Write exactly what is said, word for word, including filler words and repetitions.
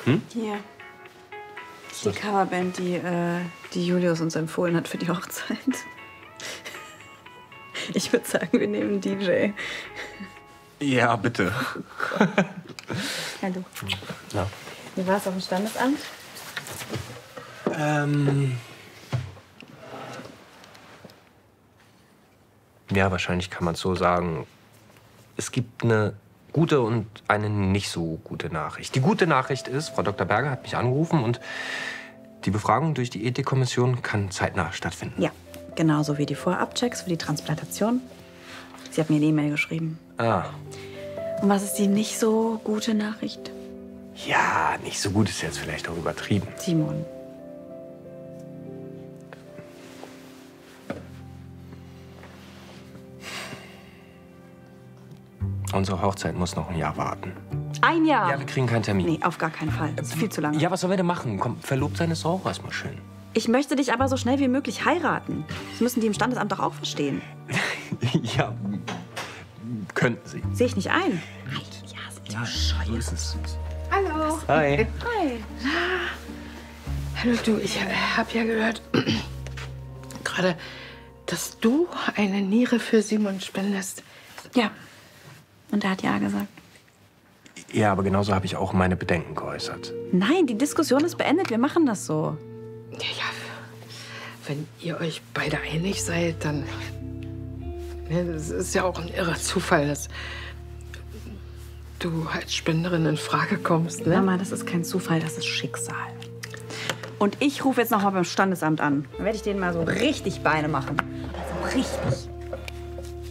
Hm? Hier. Die Coverband, die, äh, die Julius uns empfohlen hat für die Hochzeit. Ich würde sagen, wir nehmen D J. Ja, bitte. Hallo. Ja. Wie war es auf dem Standesamt? Ähm. Ja, wahrscheinlich kann man es so sagen. Es gibt eine gute und eine nicht so gute Nachricht. Die gute Nachricht ist, Frau Doktor Berger hat mich angerufen und die Befragung durch die Ethikkommission kann zeitnah stattfinden. Ja, genauso wie die Vorabchecks für die Transplantation. Sie hat mir eine E-Mail geschrieben. Ah. Und was ist die nicht so gute Nachricht? Ja, nicht so gut ist jetzt vielleicht auch übertrieben. Simon. Unsere Hochzeit muss noch ein Jahr warten. Ein Jahr? Ja, wir kriegen keinen Termin. Nee, auf gar keinen Fall. Das ist viel zu lange. Ja, was sollen wir denn machen? Komm, verlobt sein ist doch auch erstmal schön. Ich möchte dich aber so schnell wie möglich heiraten. Das müssen die im Standesamt doch auch verstehen. Ja, könnten sie. Sehe ich nicht ein. Ja, ja, so ist es. Hallo. Hi. Hi. Hallo, du, ich habe ja gehört, gerade, dass du eine Niere für Simon spendest. Ja. Und er hat ja gesagt. Ja, aber genauso habe ich auch meine Bedenken geäußert. Nein, die Diskussion ist beendet. Wir machen das so. Ja, ja, wenn ihr euch beide einig seid, dann... Ne, es ist ja auch ein irrer Zufall, dass du als Spenderin in Frage kommst, ne? Mama, das ist kein Zufall, das ist Schicksal. Und ich rufe jetzt noch mal beim Standesamt an. Dann werde ich denen mal so richtig Beine machen. So richtig.